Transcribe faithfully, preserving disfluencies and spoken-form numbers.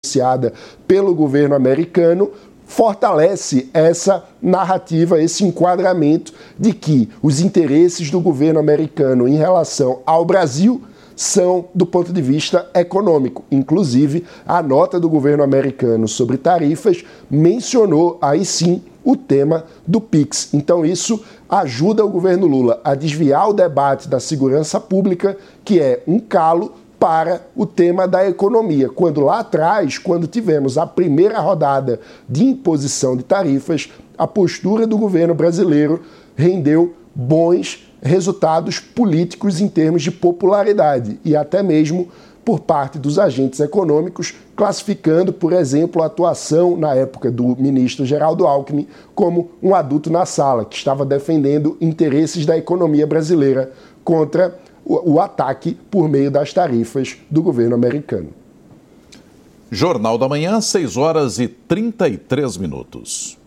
anunciada pelo governo americano, fortalece essa narrativa, esse enquadramento de que os interesses do governo americano em relação ao Brasil são do ponto de vista econômico. Inclusive, a nota do governo americano sobre tarifas mencionou aí sim o tema do Pix. Então isso ajuda o governo Lula a desviar o debate da segurança pública, que é um calo, para o tema da economia. Quando lá atrás, quando tivemos a primeira rodada de imposição de tarifas, a postura do governo brasileiro rendeu bons resultados políticos em termos de popularidade e até mesmo por parte dos agentes econômicos, classificando, por exemplo, a atuação na época do ministro Geraldo Alckmin como um adulto na sala, que estava defendendo interesses da economia brasileira contra o, o ataque por meio das tarifas do governo americano. Jornal da Manhã, seis horas e trinta e três minutos.